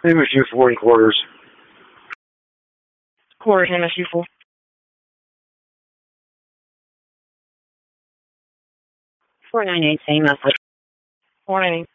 MSU 40 quarters. Quarters, MSU 4. 498, same message. 498.